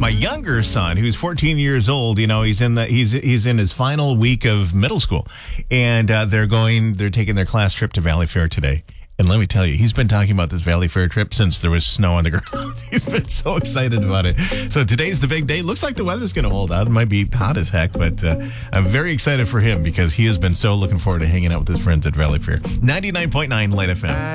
My younger son, who's 14 years old, he's in his final week of middle school, and they're taking their class trip to Valley Fair today. And let me tell you, he's been talking about this Valley Fair trip since there was snow on the ground. He's been so excited about it. So today's the big day. Looks like the weather's going to hold out. It might be hot as heck, but I'm very excited for him because he has been so looking forward to hanging out with his friends at Valley Fair. 99.9 Light FM.